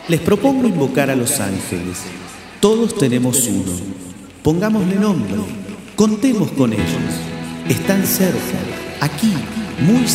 Les propongo invocar a los ángeles. Todos tenemos uno. Pongámosle nombre. Contemos con ellos. Están cerca, aquí, muy